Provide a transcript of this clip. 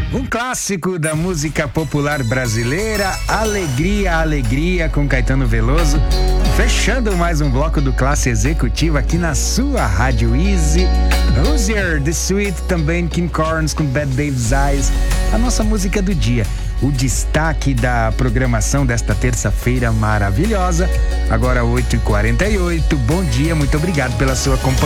Um clássico da música popular brasileira, Alegria, Alegria, com Caetano Veloso. Fechando mais um bloco do Classe Executiva aqui na sua Rádio Easy. Hozier, The Sweet, também King Corns com Bad Dave's Eyes. A nossa música do dia. O destaque da programação desta terça-feira maravilhosa. Agora 8h48. Bom dia, muito obrigado pela sua companhia.